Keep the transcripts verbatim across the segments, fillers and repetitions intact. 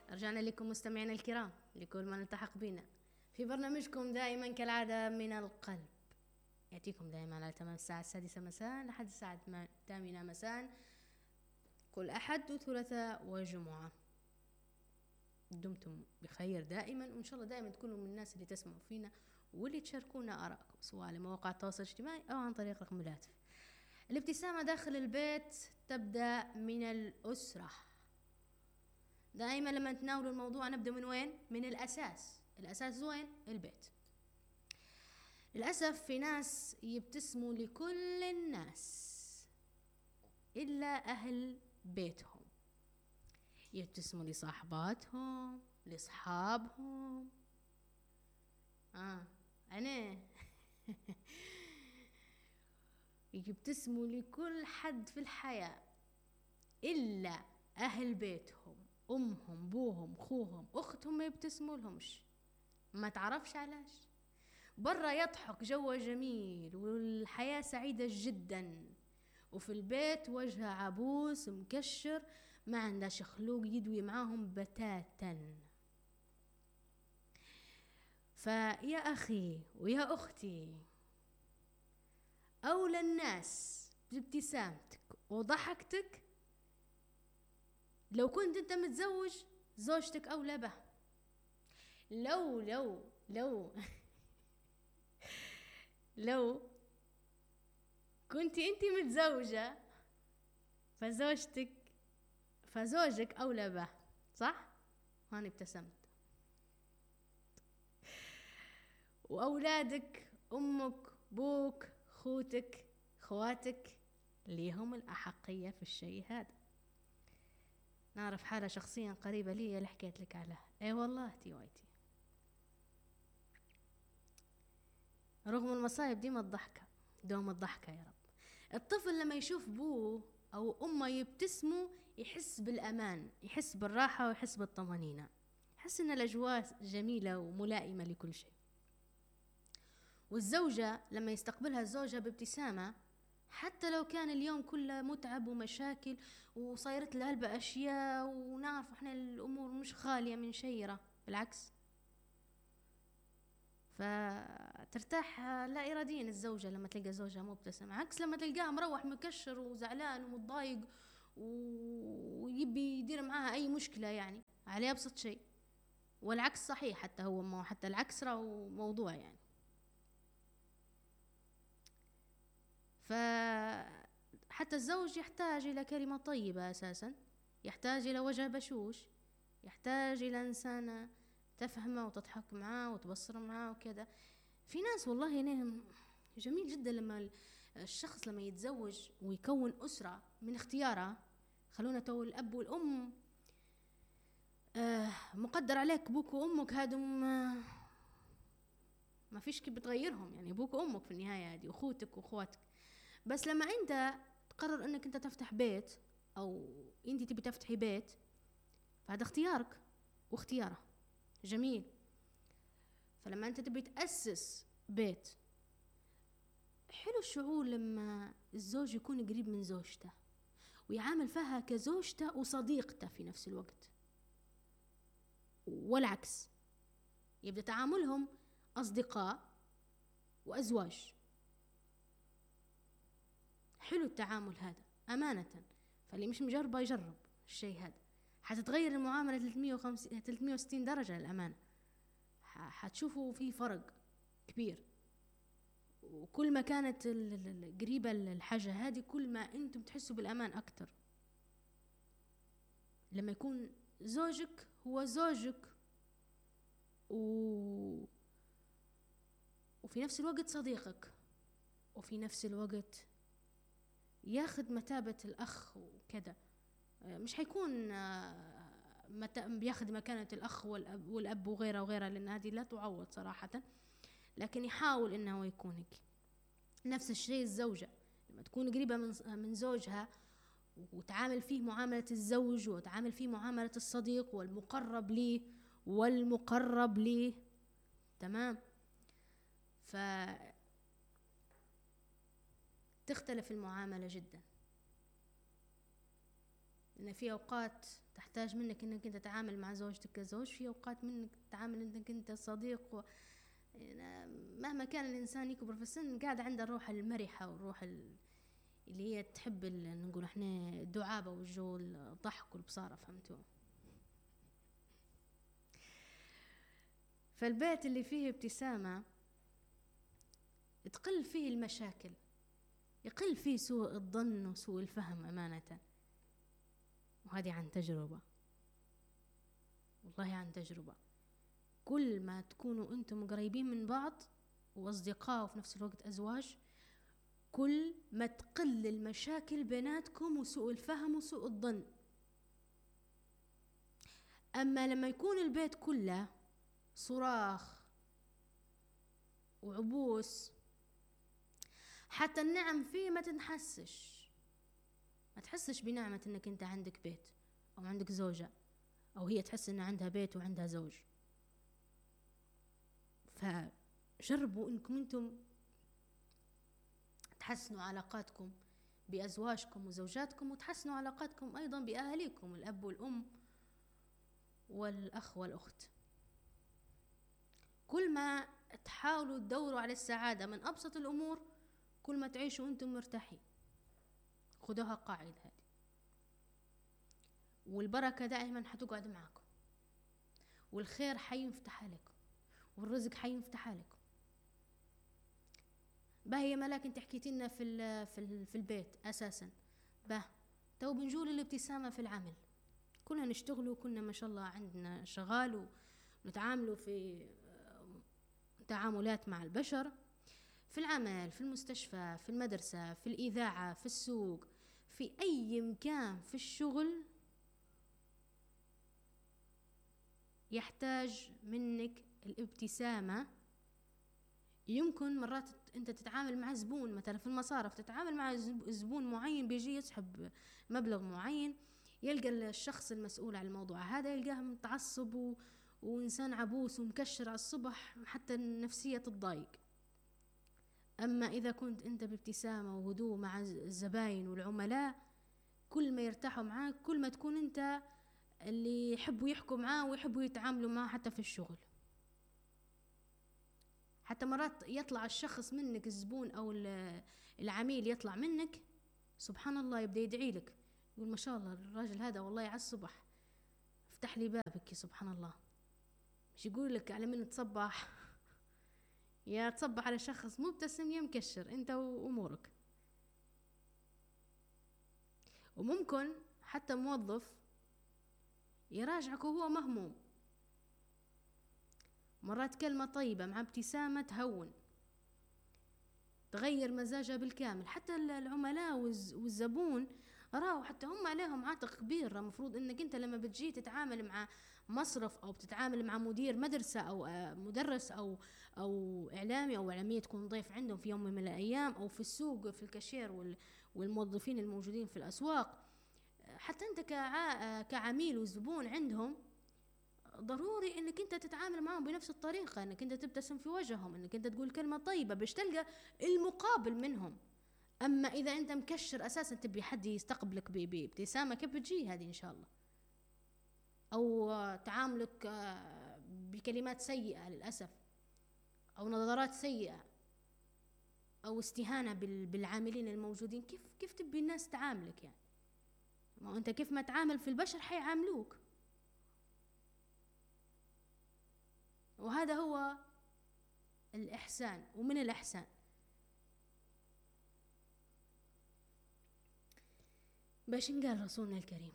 رجعنا لكم مستمعينا الكرام لكل من التحق بنا في برنامجكم دائما كالعادة من القلب، يأتيكم دائما على تمام الساعة السادسة مساء لحد الساعة الثامنة مساء كل أحد وثلاثاء وجمعة. دمتم بخير دائما، وإن شاء الله دائما تكونوا من الناس اللي تسمعوا فينا واللي تشاركونا آراءكم سواء على مواقع التواصل الاجتماعي أو عن طريق رقم الهاتف. الابتسامة داخل البيت تبدأ من الأسرة. دائما لما نتناول الموضوع نبدأ من وين؟ من الأساس. الأساس وين؟ البيت. للأسف في ناس يبتسموا لكل الناس إلا أهل بيتهم، يبتسموا لصاحباتهم لأصحابهم. آه أنا يبتسموا لكل حد في الحياة إلا أهل بيتهم، أمهم بوهم خوهم أختهم ما يبتسموا لهمش. ما تعرفش علاش؟ برا يضحك جوه جميل والحياة سعيدة جدا، وفي البيت وجهه عبوس مكشر ما عندهش خلوق يدوي معاهم بتاتا. فيا أخي ويا أختي، أولى الناس بابتسامتك وضحكتك لو كنت أنت متزوج زوجتك أولى به. لو لو لو لو كنت أنت متزوجة فزوجتك فزوجك أولى به، صح؟ هاني ابتسمت. وأولادك أمك بوك خوتك خواتك ليهم الأحقية في الشيء هذا. نعرف حالة شخصيا قريبة لي اللي حكيت لك عليها. اي والله تي وايتي رغم المصايب ديما الضحكة دوم الضحكة يا رب. الطفل لما يشوف بوه أو أمه يبتسموا يحس بالأمان، يحس بالراحة ويحس بالطمأنينة، يحس إن الأجواء جميلة وملائمة لكل شيء. والزوجة لما يستقبلها زوجها بابتسامة حتى لو كان اليوم كله متعب ومشاكل وصايرت لها هلبة أشياء، ونعرف إحنا الأمور مش خالية من شيرة، بالعكس فترتاح لا إراديا الزوجة لما تلقى زوجها مبتسم، عكس لما تلقاه مروح مكشر وزعلان ومتضايق ويبي يدير معاها أي مشكلة يعني على أبسط شيء. والعكس صحيح، حتى هو ما حتى العكس راهو موضوع يعني. فحتى الزوج يحتاج إلى كلمة طيبة أساسا، يحتاج إلى وجه بشوش، يحتاج إلى إنسانة تفهمه وتضحك معاه وتبصر معاه وكذا. في ناس والله هنا جميل جدا لما الشخص لما يتزوج ويكون أسرة من اختياره. خلونا تو الأب والأم آه مقدر عليك، بوك وأمك هادم آه ما فيش كيف بتغيرهم، يعني بوك وأمك في النهاية هذه أخوتك وأخواتك. بس لما أنت تقرر أنك أنت تفتح بيت أو أنت تبي تفتحي بيت فهذا اختيارك واختياره جميل. فلما أنت تبي تأسس بيت، حلو الشعور لما الزوج يكون قريب من زوجته ويعامل فيها كزوجته وصديقته في نفس الوقت، والعكس يبدأ تعاملهم أصدقاء وأزواج. حلو التعامل هذا أمانة، فاللي مش مجربه يجرب الشيء هذا، حتتغير المعاملة ثلاثمية وستين درجة للأمانة، حتشوفوا في فرق كبير. وكل ما كانت قريبة الحاجة هذه كل ما أنتم تحسوا بالأمان أكتر. لما يكون زوجك هو زوجك و... وفي نفس الوقت صديقك، وفي نفس الوقت ياخد مثابة الأخ وكذا، مش حيكون مت... بياخد مكانة الأخ والأب, والأب وغيره وغيره، لأن هذه لا تعوض صراحة، لكن يحاول إنه يكونك. نفس الشيء الزوجة لما تكون قريبة من من زوجها وتعامل فيه معاملة الزوج وتعامل فيه معاملة الصديق والمقرب ليه والمقرب ليه، تمام، فتختلف المعاملة جدا. لأن في أوقات تحتاج منك انك انت تتعامل مع زوجتك كزوج، في اوقات منك تتعامل انك انت صديق و... مهما كان الانسان يكبر في السن قاعد عنده الروح المرحة والروح ال... اللي هي تحب ال... نقول احنا الدعابة والجو الضحك والبصارة، فهمتوا؟ فالبيت اللي فيه ابتسامة تقل فيه المشاكل، يقل فيه سوء الظن وسوء الفهم أمانة. وهذه عن تجربة، والله عن تجربة. كل ما تكونوا أنتم قريبين من بعض وأصدقاء وفي نفس الوقت أزواج، كل ما تقل المشاكل بيناتكم وسوء الفهم وسوء الظن. أما لما يكون البيت كله صراخ وعبوس، حتى النعم فيه ما تنحسش، ما تحسش بنعمة انك انت عندك بيت او عندك زوجة، او هي تحس ان عندها بيت وعندها زوج. فجربوا انكم انتم تحسنوا علاقاتكم بأزواجكم وزوجاتكم، وتحسنوا علاقاتكم ايضا بأهاليكم، الاب والام والاخ والاخت. كل ما تحاولوا تدوروا على السعادة من ابسط الامور، كل ما تعيشوا انتم مرتاحين. خدوها قاعدة هذه، والبركة دائما حتقعد معكم، والخير حينفتح عليكم، والرزق حينفتح عليكم. باهي ملاك انت حكيتي لنا في ال في ال في البيت اساسا، باه تو بنجول الابتسامة في العمل. كنا نشتغلوا، كنا ما شاء الله عندنا شغال ونتعاملوا في تعاملات مع البشر، في العمل، في المستشفى، في المدرسة، في الإذاعة، في السوق، في أي مكان في الشغل يحتاج منك الابتسامة. يمكن مرات انت تتعامل مع زبون، مثلا في المصارف تتعامل مع زبون معين بيجي يسحب مبلغ معين، يلقى الشخص المسؤول عن الموضوع هذا يلقاه متعصب و... وإنسان عبوس ومكشر على الصبح، حتى النفسية تتضايق. أما إذا كنت أنت بابتسامة وهدوء مع الزباين والعملاء، كل ما يرتاحوا معاك كل ما تكون أنت اللي يحبوا يحكوا معاه ويحبوا يتعاملوا معاه حتى في الشغل. حتى مرات يطلع الشخص منك، الزبون أو العميل يطلع منك، سبحان الله يبدأ يدعي لك، يقول ما شاء الله الراجل هذا والله على الصبح افتح لي بابك، يا سبحان الله. مش يقول لك على من تصبح، يا تصبح على شخص مبتسم يا مكشر انت وامورك. وممكن حتى موظف يراجعك وهو مهموم، مرات كلمة طيبة مع ابتسامة تهون، تغير مزاجه بالكامل. حتى العملاء والزبون راهو حتى هم عليهم عاتق كبير. المفروض انك انت لما بتجي تتعامل مع مصرف او بتتعامل مع مدير مدرسة او مدرس او او اعلامي او اعلامية تكون ضيف عندهم في يوم من الايام، او في السوق في الكاشير والموظفين الموجودين في الاسواق، حتى انت كعميل وزبون عندهم ضروري انك انت تتعامل معهم بنفس الطريقة، انك انت تبتسم في وجههم، انك انت تقول كلمة طيبة باش تلقى المقابل منهم. اما اذا انت مكشر اساسا تبي حد يستقبلك بابتسامة، كيف بتجي هذه ان شاء الله؟ او تعاملك بكلمات سيئة للأسف، او نظرات سيئة، او استهانة بالعاملين الموجودين، كيف كيف تبي الناس تعاملك يعني؟ ما انت كيف ما تعامل في البشر حيعاملوك. وهذا هو الإحسان، ومن الإحسان باش نقال رسولنا الكريم،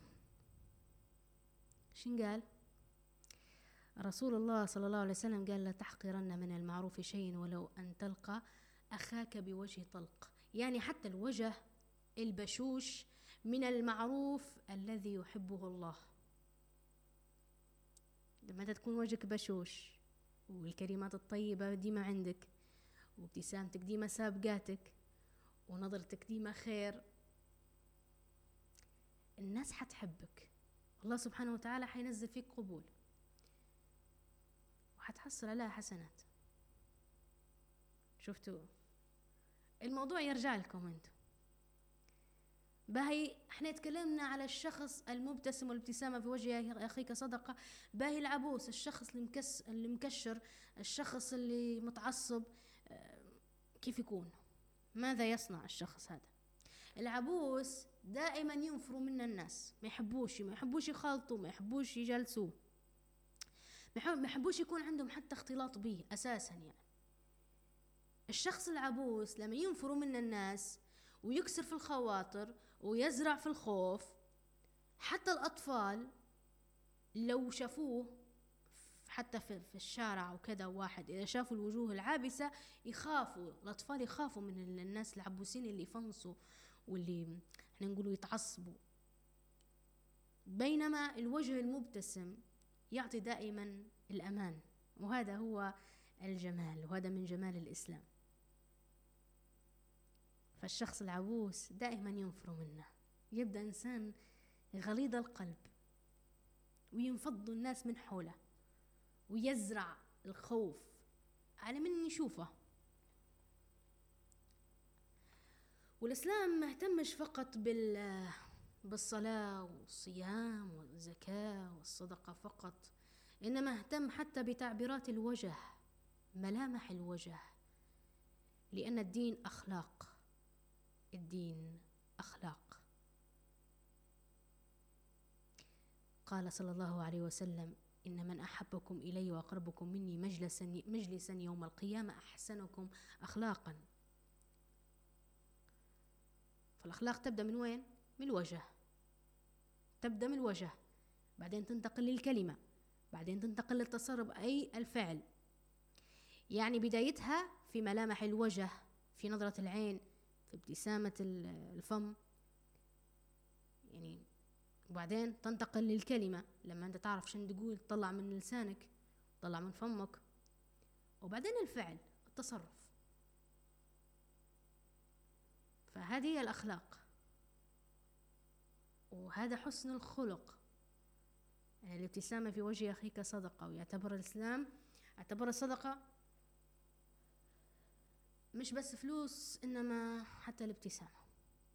شنقال رسول الله صلى الله عليه وسلم؟ قال لا تحقرن من المعروف شيء ولو أن تلقى أخاك بوجه طلق. يعني حتى الوجه البشوش من المعروف الذي يحبه الله. لما تكون وجهك بشوش والكلمات الطيبة ديما عندك، وابتسامتك ديما سابقاتك، ونظرتك ديما خير، الناس حتحبك، الله سبحانه وتعالى حينزل فيك قبول، وحتحصل عليها حسنات. شفتوا الموضوع؟ يرجع لكم انتم. باهي احنا تكلمنا على الشخص المبتسم والابتسامة في وجه أخيك صدقة. باهي العبوس، الشخص اللي, مكس اللي مكشر، الشخص اللي متعصب، كيف يكون؟ ماذا يصنع الشخص هذا؟ العبوس دائما ينفروا من الناس، ما يحبوش ما يحبوش يخالطوا، ما يحبوش يجلسوه، ما يحبوش يكون عندهم حتى اختلاط به أساسا. يعني الشخص العبوس لما ينفروا من الناس ويكسر في الخواطر ويزرع في الخوف، حتى الأطفال لو شافوه حتى في الشارع وكذا، واحد إذا شافوا الوجوه العابسة يخافوا، الأطفال يخافوا من الناس العبوسين اللي يفنصوا واللي احنا نقولوا يتعصبوا. بينما الوجه المبتسم يعطي دائما الأمان، وهذا هو الجمال، وهذا من جمال الإسلام. فالشخص العبوس دائما ينفر منه، يبدأ إنسان غليظ القلب وينفض الناس من حوله ويزرع الخوف على من يشوفه. والإسلام ما اهتمش فقط بال بالصلاة والصيام والزكاة والصدقة فقط، إنما اهتم حتى بتعبيرات الوجه، ملامح الوجه، لأن الدين أخلاق، الدين أخلاق. قال صلى الله عليه وسلم: إن من أحبكم إلي وأقربكم مني مجلسا, مجلسا يوم القيامة أحسنكم أخلاقا. فالأخلاق تبدأ من وين؟ من الوجه، تبدأ من الوجه، بعدين تنتقل للكلمة، بعدين تنتقل للتصرف أي الفعل. يعني بدايتها في ملامح الوجه، في نظرة العين، في ابتسامة الفم، يعني وبعدين تنتقل للكلمة، لما أنت تعرف شن تقول تطلع من لسانك، تطلع من فمك، وبعدين الفعل، التصرف. فهذه هي الأخلاق، وهذا حسن الخلق. يعني الابتسامة في وجه أخيك صدقة، ويعتبر الإسلام اعتبر الصدقة مش بس فلوس، إنما حتى الابتسامة.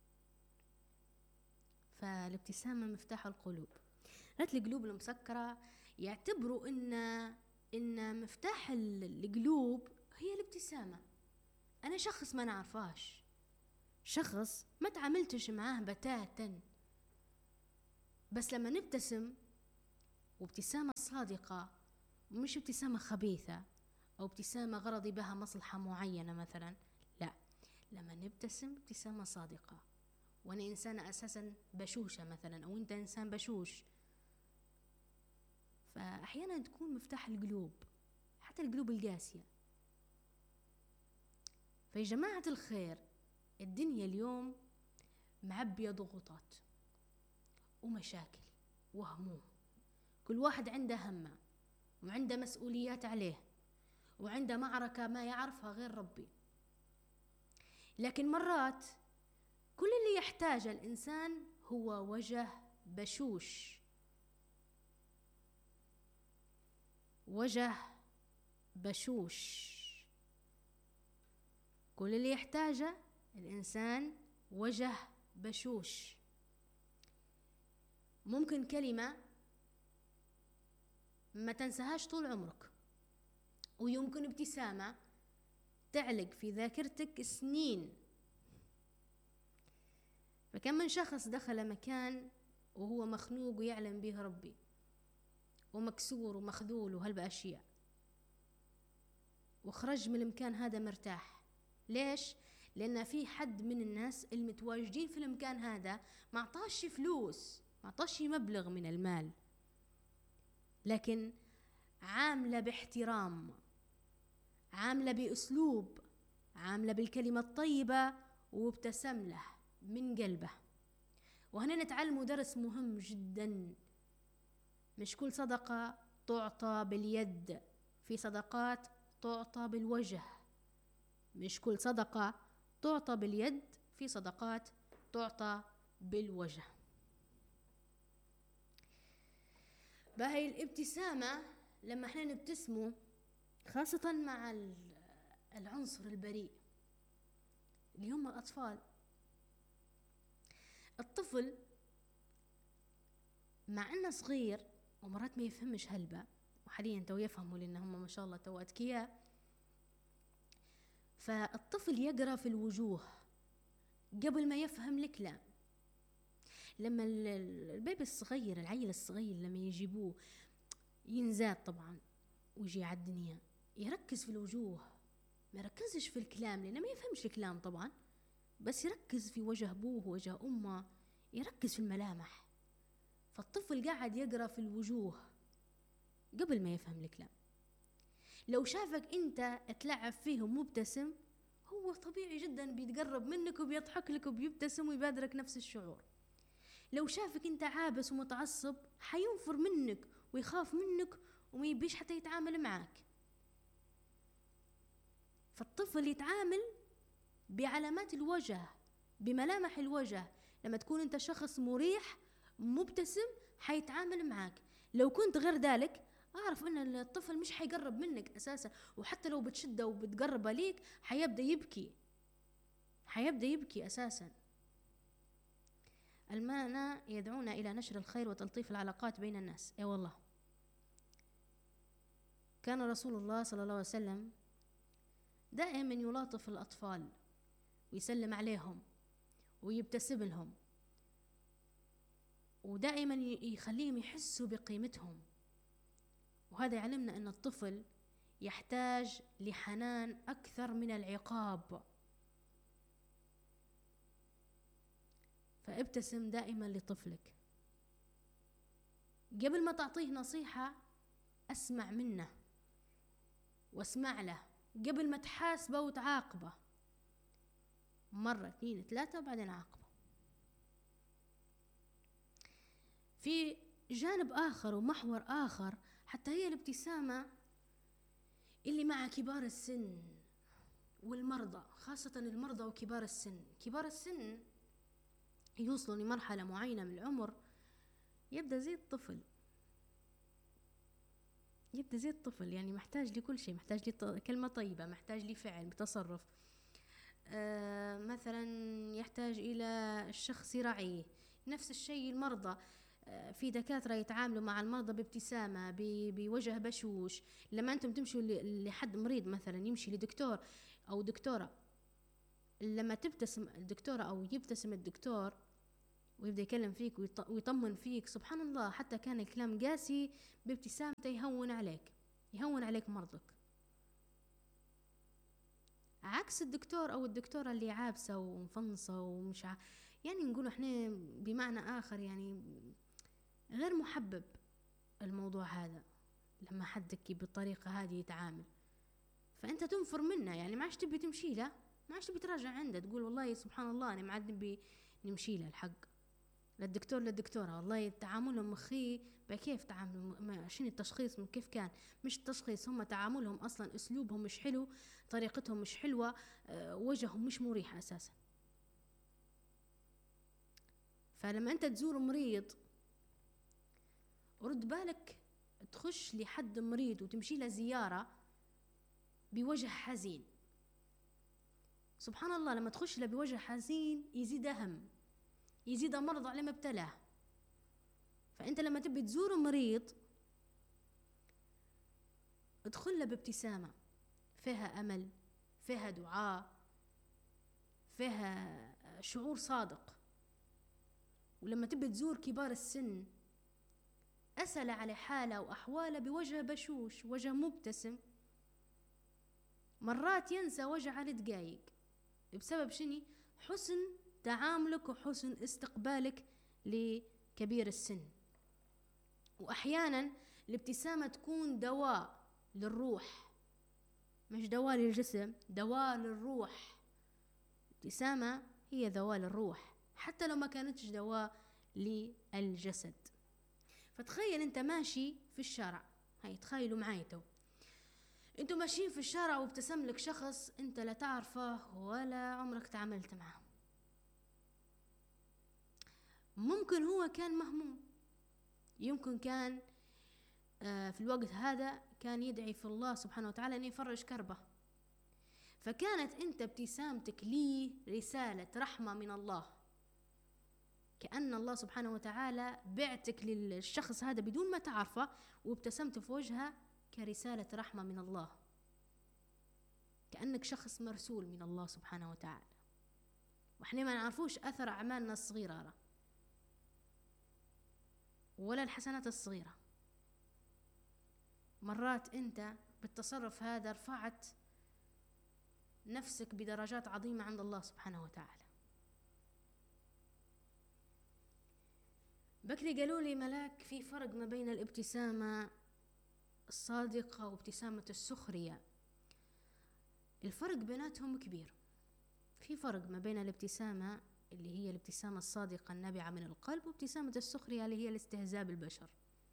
فالابتسامة مفتاح القلوب. رات القلوب المسكرة يعتبروا إن إن مفتاح القلوب هي الابتسامة. أنا شخص ما نعرفاش، شخص ما تعاملتش معاه بتاتا، بس لما نبتسم، وابتسامة صادقة، مش ابتسامة خبيثة أو ابتسامة غرضي بها مصلحة معينة مثلا، لا، لما نبتسم ابتسامة صادقة، وأنا إنسانة أساسا بشوشة مثلا، أو أنت إنسان بشوش، فأحيانا تكون مفتاح القلوب، حتى القلوب القاسية. فيا جماعة الخير، الدنيا اليوم معبية ضغوطات ومشاكل وهموم، كل واحد عنده همه وعنده مسؤوليات عليه وعنده معركة ما يعرفها غير ربي. لكن مرات كل اللي يحتاجه الإنسان هو وجه بشوش، وجه بشوش. كل اللي يحتاجه الإنسان وجه بشوش. ممكن كلمة ما تنساهاش طول عمرك، ويمكن ابتسامة تعلق في ذاكرتك سنين. فكم من شخص دخل مكان وهو مخنوق ويعلم به ربي، ومكسور ومخذول وهالبأشياء، وخرج من المكان هذا مرتاح. ليش؟ لأن في حد من الناس المتواجدين في المكان هذا ما عطاش فلوس، ما عطاش مبلغ من المال، لكن عاملة باحترام، عاملة بأسلوب، عاملة بالكلمة الطيبة، وابتسم له من قلبه. وهنا نتعلم درس مهم جدا، مش كل صدقة تعطى باليد، في صدقات تعطى بالوجه. مش كل صدقة تعطى باليد، في صدقات تعطى بالوجه. باهي الابتسامة لما احنا نبتسموا، خاصة مع العنصر البريء اللي هم الأطفال. الطفل مع انه صغير ومرات ما يفهمش هلبة، وحاليا تو يفهموا لانهم ما شاء الله تو اذكياء. فالطفل يقرأ في الوجوه قبل ما يفهم الكلام. لما البيبي الصغير، العيل الصغير لما يجيبوه ينزاد طبعا ويجي على الدنيا، يركز في الوجوه، ما يركزش في الكلام لانه ما يفهمش الكلام طبعا، بس يركز في وجه ابوه وجه امه، يركز في الملامح. فالطفل قاعد يقرأ في الوجوه قبل ما يفهم الكلام. لو شافك انت تلعب فيه ومبتسم، هو طبيعي جدا بيتقرب منك وبيضحك لك وبيبتسم ويبادرك نفس الشعور. لو شافك انت عابس ومتعصب حينفر منك ويخاف منك وما يبيش حتى يتعامل معك. فالطفل يتعامل بعلامات الوجه، بملامح الوجه. لما تكون انت شخص مريح مبتسم حيتعامل معك. لو كنت غير ذلك اعرف ان الطفل مش حيقرب منك اساسا، وحتى لو بتشده وبتقرب ليك حيبدا يبكي، حيبدا يبكي اساسا. المعنى يدعونا الى نشر الخير وتلطيف العلاقات بين الناس. اي والله كان رسول الله صلى الله عليه وسلم دائما يلاطف الاطفال ويسلم عليهم ويبتسم لهم، ودائما يخليهم يحسوا بقيمتهم. وهذا يعلمنا أن الطفل يحتاج لحنان أكثر من العقاب. فابتسم دائما لطفلك، قبل ما تعطيه نصيحة أسمع منه واسمع له، قبل ما تحاسبه وتعاقبه مرة اثنين ثلاثة وبعدين عاقبه. في جانب آخر ومحور آخر حتى هي الابتسامة اللي مع كبار السن والمرضى، خاصة المرضى وكبار السن. كبار السن يوصلوا لمرحلة معينة من العمر يبدأ زي الطفل، يبدأ زي الطفل، يعني محتاج لكل شيء، محتاج لكلمة طيبة، محتاج لفعل بتصرف. آه مثلا يحتاج إلى الشخص يراعيه. نفس الشيء المرضى، في دكاترة يتعاملوا مع المرضى بابتسامة، بوجه بشوش. لما أنتم تمشوا لحد مريض مثلا يمشي لدكتور أو دكتورة، لما تبتسم الدكتورة أو يبتسم الدكتور ويبدأ يكلم فيك ويطمن فيك، سبحان الله حتى كان الكلام قاسي بابتسامته يهون عليك، يهون عليك مرضك. عكس الدكتور أو الدكتورة اللي عابسة ومفنصة ومش ع... يعني نقول احنا بمعنى آخر يعني غير محبب الموضوع هذا. لما حدك بالطريقة هذه يتعامل فأنت تنفر منه، يعني ما عادش تبي تمشي له، ما عادش تبي تراجع عنده تقول والله سبحان الله أنا ما عاد نبي نمشي له الحق. للدكتور للدكتورة والله تعاملهم مخي بكيف تعاملوا، شنو التشخيص من كيف كان، مش التشخيص، هم تعاملهم أصلا أسلوبهم مش حلو، طريقتهم مش حلوة، أه وجههم مش مريح أساسا. فلما أنت تزور مريض ورد بالك تخش لحد مريض وتمشي له زيارة بوجه حزين، سبحان الله لما تخش له بوجه حزين يزيد هم، يزيد مرض على ما ابتلاه. فأنت لما تبي تزور مريض ادخل له بابتسامة فيها أمل، فيها دعاء، فيها شعور صادق. ولما تبي تزور كبار السن أسأل على حاله وأحواله بوجه بشوش، وجه مبتسم. مرات ينسى وجه على دقايق بسبب شني؟ حسن تعاملك وحسن استقبالك لكبير السن. وأحيانا الابتسامة تكون دواء للروح، مش دواء للجسم، دواء للروح. الابتسامة هي دواء للروح حتى لو ما كانتش دواء للجسد. فتخيل انت ماشي في الشارع، هاي تخيلوا معاي تو انتوا ماشيين في الشارع وابتسم لك شخص انت لا تعرفه ولا عمرك تعاملت معه. ممكن هو كان مهموم، يمكن كان آه في الوقت هذا كان يدعي في الله سبحانه وتعالى ان يفرج كربه، فكانت انت ابتسامتك ليه رسالة رحمة من الله. كأن الله سبحانه وتعالى بعتك للشخص هذا بدون ما تعرفه، وابتسمت في وجهه كرسالة رحمة من الله، كأنك شخص مرسول من الله سبحانه وتعالى. وإحنا ما نعرفوش أثر أعمالنا الصغيرة ولا الحسنات الصغيرة. مرات أنت بالتصرف هذا رفعت نفسك بدرجات عظيمة عند الله سبحانه وتعالى. بكري قالوا لي ملاك في فرق ما بين الابتسامة الصادقة وابتسامة السخرية. الفرق بيناتهم كبير. في فرق ما بين الابتسامة اللي هي الابتسامة الصادقة النابعة من القلب، وابتسامة السخرية اللي هي الاستهزاء بالبشر.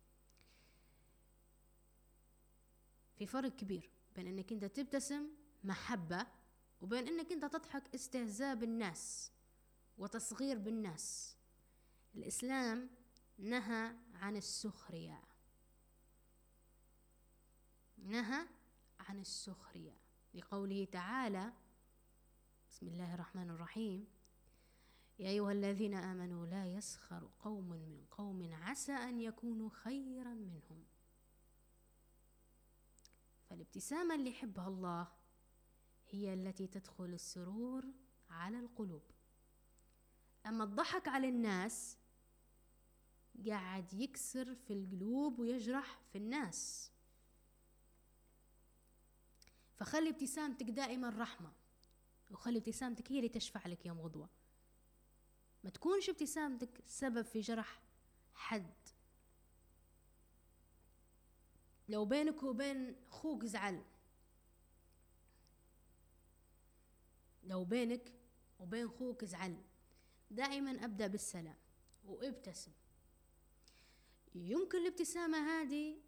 في فرق كبير بين انك انت تبتسم محبة وبين انك انت تضحك استهزاء بالناس وتصغير بالناس. الإسلام نهى عن السخرية، نهى عن السخرية لقوله تعالى: بسم الله الرحمن الرحيم: يا أيها الذين آمنوا لا يسخر قوم من قوم عسى أن يكونوا خيرا منهم. فالابتسامة اللي يحبها الله هي التي تدخل السرور على القلوب. أما الضحك على الناس قاعد يكسر في القلوب ويجرح في الناس. فخلي ابتسامتك دائما رحمة، وخلي ابتسامتك هي اللي تشفع لك يوم غدوة. ما تكونش ابتسامتك سبب في جرح حد. لو بينك وبين خوك زعل، لو بينك وبين خوك زعل، دائما أبدأ بالسلام وابتسم. يمكن الابتسامة هذه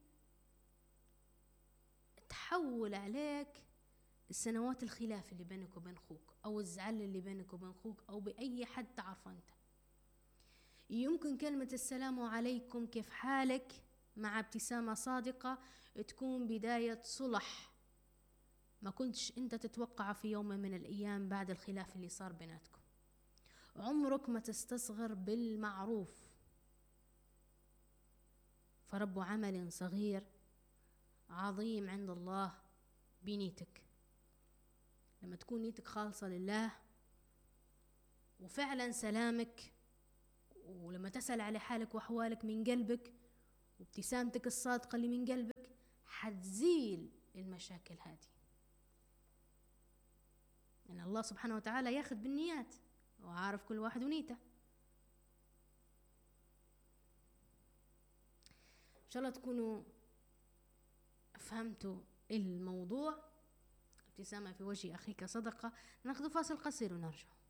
تحول عليك السنوات الخلاف اللي بينك وبين خوك، أو الزعل اللي بينك وبين خوك، أو بأي حد تعرفه أنت. يمكن كلمة السلام عليكم كيف حالك مع ابتسامة صادقة تكون بداية صلح ما كنتش أنت تتوقع في يوم من الأيام بعد الخلاف اللي صار بيناتكم. عمرك ما تستصغر بالمعروف، فرب عمل صغير عظيم عند الله بنيتك. لما تكون نيتك خالصة لله وفعلا سلامك، ولما تسأل على حالك وأحوالك من قلبك، وابتسامتك الصادقة اللي من قلبك، حتزيل المشاكل هذه. لأن الله سبحانه وتعالى ياخذ بالنيات وعارف كل واحد ونيته. إن شاء الله تكونوا فهمتوا الموضوع. ابتسامة في وجه أخيك صدقة. ناخذ فاصل قصير ونرجع.